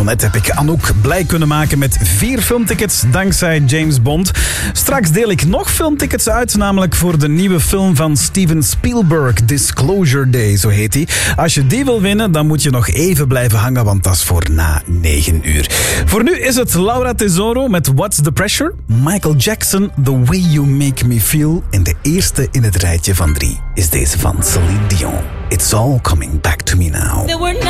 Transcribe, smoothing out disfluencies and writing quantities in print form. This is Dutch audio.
Zo net heb ik Anouk blij kunnen maken met 4 filmtickets dankzij James Bond. Straks deel ik nog filmtickets uit, namelijk voor de nieuwe film van Steven Spielberg, Disclosure Day, zo heet die. Als je die wil winnen, dan moet je nog even blijven hangen, want dat is voor na 9 uur. Voor nu is het Laura Tesoro met What's the Pressure? Michael Jackson, The Way You Make Me Feel. En de eerste in het rijtje van 3 is deze van Celine Dion. It's all coming back to me now.